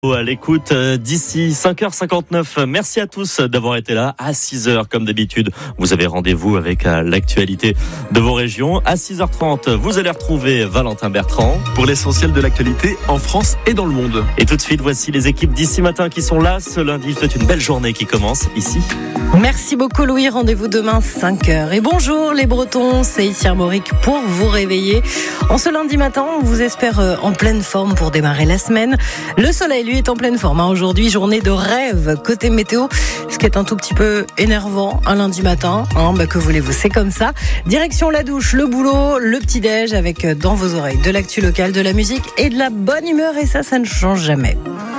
À l'écoute d'ici 5h59. Merci à tous d'avoir été là. À 6h, comme d'habitude, vous avez rendez-vous avec l'actualité de vos régions. À 6h30, vous allez retrouver Valentin Bertrand pour l'essentiel de l'actualité en France et dans le monde. Et tout de suite, voici les équipes d'ici matin qui sont là. Ce lundi, c'est une belle journée qui commence ici. Merci beaucoup Louis, rendez-vous demain 5h. Et bonjour les Bretons, c'est ici Armorique pour vous réveiller. En ce lundi matin, on vous espère en pleine forme pour démarrer la semaine. Le soleil, lui, est en pleine forme. Aujourd'hui, journée de rêve côté météo, ce qui est un tout petit peu énervant un lundi matin. Que voulez-vous, c'est comme ça. Direction la douche, le boulot, le petit-déj avec dans vos oreilles de l'actu locale, de la musique et de la bonne humeur. Et ça ne change jamais.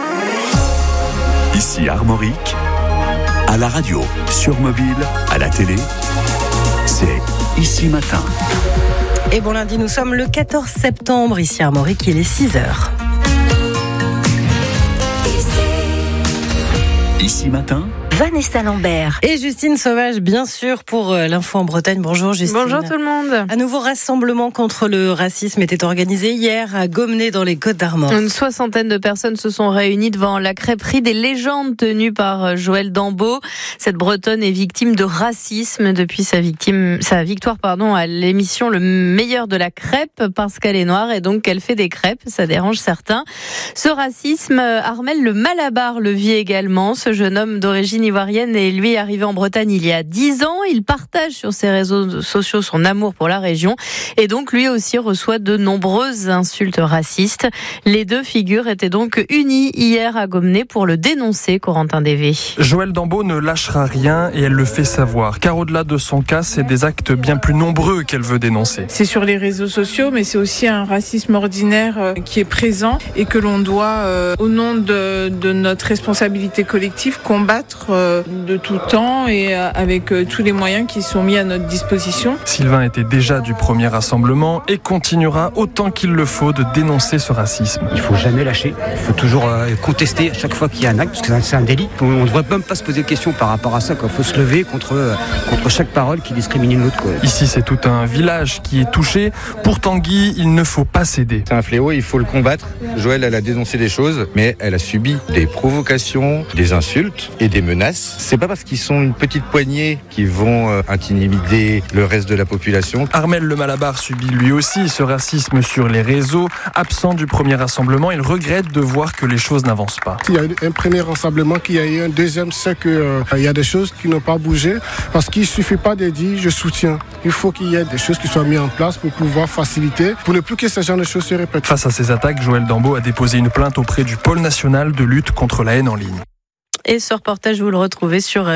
Ici Armorique, à la radio, sur mobile, à la télé, c'est Ici Matin. Et bon lundi, nous sommes le 14 septembre, ici à Armorique, il est 6h. Ici Matin, Vanessa Lambert et Justine Sauvage, bien sûr, pour l'info en Bretagne. Bonjour Justine. Bonjour tout le monde. Un nouveau rassemblement contre le racisme était organisé hier à Gommenay dans les Côtes-d'Armor. Une soixantaine de personnes se sont réunies devant la crêperie des légendes tenue par Joël Dambeau. Cette Bretonne est victime de racisme depuis sa victoire à l'émission Le Meilleur de la crêpe parce qu'elle est noire et donc qu'elle fait des crêpes. Ça dérange certains. Ce racisme, Armel Le Malabar le vit également. Ce jeune homme d'origine ivoirienne est lui arrivé en Bretagne il y a 10 ans. Il partage sur ses réseaux sociaux son amour pour la région et donc lui aussi reçoit de nombreuses insultes racistes. Les deux figures étaient donc unies hier à Gommenay pour le dénoncer, Corentin Dévé. Joël Dambeau ne lâchera rien et elle le fait savoir, car au-delà de son cas, c'est des actes bien plus nombreux qu'elle veut dénoncer. C'est sur les réseaux sociaux, mais c'est aussi un racisme ordinaire qui est présent et que l'on doit, au nom de notre responsabilité collective, combattre de tout temps et avec tous les moyens qui sont mis à notre disposition. Sylvain était déjà du premier rassemblement et continuera autant qu'il le faut de dénoncer ce racisme. Il ne faut jamais lâcher, il faut toujours contester à chaque fois qu'il y a un acte, parce que c'est un délit. On ne devrait même pas se poser de questions par rapport à ça. Il faut se lever contre chaque parole qui discrimine une autre. Ici, c'est tout un village qui est touché. Pour Tanguy, il ne faut pas céder. C'est un fléau, il faut le combattre. Joël, elle a dénoncé des choses, mais elle a subi des provocations, des insultes et des menaces. C'est pas parce qu'ils sont une petite poignée qui vont intimider le reste de la population. Armel Le Malabar subit lui aussi ce racisme sur les réseaux. Absent du premier rassemblement, il regrette de voir que les choses n'avancent pas. Il y a eu un premier rassemblement qu'il y a eu, un deuxième, c'est qu'il y a des choses qui n'ont pas bougé parce qu'il ne suffit pas de dire je soutiens. Il faut qu'il y ait des choses qui soient mises en place pour pouvoir faciliter, pour ne plus que ce genre de choses se répètent. Face à ces attaques, Joël Dambeau a déposé une plainte auprès du pôle national de lutte contre la haine en ligne. Et ce reportage, vous le retrouvez sur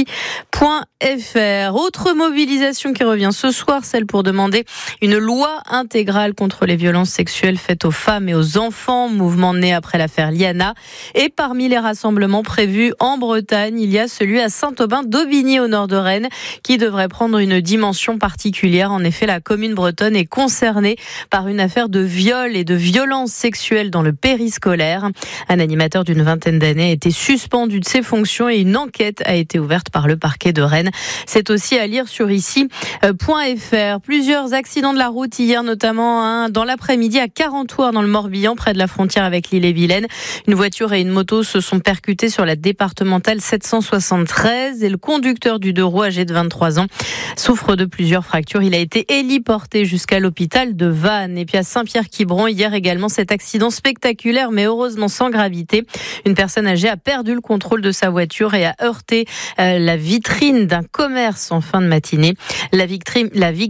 ici.fr. Autre mobilisation qui revient ce soir, celle pour demander une loi intégrale contre les violences sexuelles faites aux femmes et aux enfants, mouvement né après l'affaire Liana. Et parmi les rassemblements prévus en Bretagne, il y a celui à Saint-Aubin-d'Aubigny au nord de Rennes qui devrait prendre une dimension particulière. En effet, la commune bretonne est concernée par une affaire de viol et de violence sexuelle dans le périscolaire. Un animateur d'une vingtaine d'années a été suspendu de ses fonctions et une enquête a été ouverte par le parquet de Rennes. C'est aussi à lire sur ici.fr. Plusieurs accidents de la route hier, notamment dans l'après-midi à Carentoir dans le Morbihan, près de la frontière avec l'Ille-et-Vilaine. Une voiture et une moto se sont percutées sur la départementale 773 et le conducteur du 2 roues âgé de 23 ans souffre de plusieurs fractures. Il a été héliporté jusqu'à l'hôpital de Vannes. Et puis à Saint-Pierre-Quiberon, hier également, cet accident spectaculaire mais heureusement sans gravité. Une personne âgée a perdu le contrôle de sa voiture et a heurté la vitrine d'un commerce en fin de matinée. La vitrine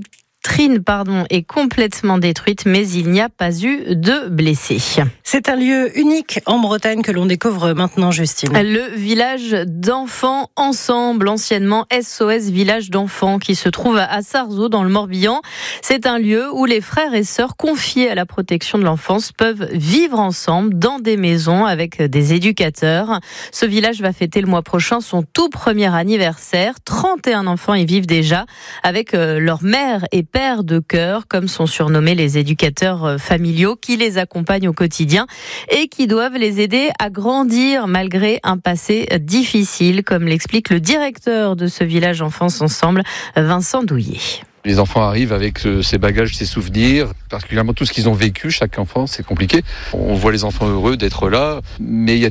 est complètement détruite, mais il n'y a pas eu de blessés. C'est un lieu unique en Bretagne que l'on découvre maintenant, Justine. Le village d'enfants ensemble, anciennement SOS Village d'enfants, qui se trouve à Sarzeau dans le Morbihan. C'est un lieu où les frères et sœurs confiés à la protection de l'enfance peuvent vivre ensemble dans des maisons avec des éducateurs. Ce village va fêter le mois prochain son tout premier anniversaire. 31 enfants y vivent déjà avec leur mère et père de cœur, comme sont surnommés les éducateurs familiaux qui les accompagnent au quotidien et qui doivent les aider à grandir malgré un passé difficile, comme l'explique le directeur de ce village Enfance Ensemble, Vincent Douillet. Les enfants arrivent avec ses bagages, ses souvenirs, particulièrement tout ce qu'ils ont vécu. Chaque enfant, c'est compliqué. On voit les enfants heureux d'être là, mais il y a